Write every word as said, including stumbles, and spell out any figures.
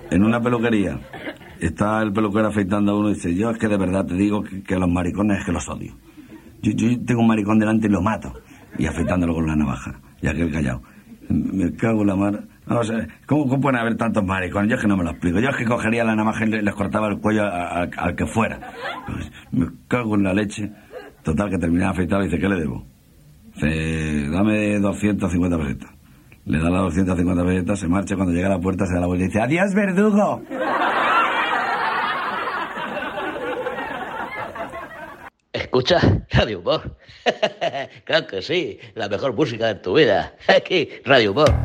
en una peluquería, está el peluquero afeitando a uno y dice, yo es que de verdad te digo que, que los maricones es que los odio. Yo, yo tengo un maricón delante y lo mato. Y afeitándolo con la navaja. Y aquel callado. Me cago en la mar. No sé, ¿cómo, ¿cómo pueden haber tantos maricones? Yo es que no me lo explico. Yo es que cogería la navaja y les cortaba el cuello a, a, al que fuera. Pues, me cago en la leche. Total, que terminé afeitado y dice, ¿qué le debo? Dice, dame doscientas cincuenta pesetas. Le da las doscientas cincuenta pesetas, se marcha, cuando llega a la puerta se da la vuelta y dice, ¡adiós, verdugo! ¿Escucha? Radio Humor. Claro que sí, la mejor música de tu vida. Aquí, Radio Humor.